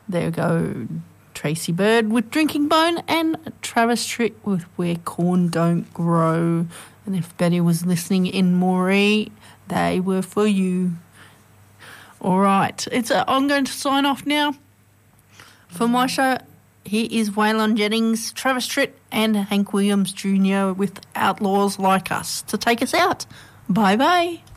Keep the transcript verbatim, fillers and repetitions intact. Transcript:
There we go. Tracy Bird with Drinking Bone and Travis Tritt with Where Corn Don't Grow. And if Betty was listening in Moree, they were for you. All right. It's a, I'm going to sign off now. For my show, here is Waylon Jennings, Travis Tritt and Hank Williams Junior with Outlaws Like Us to take us out. Bye-bye.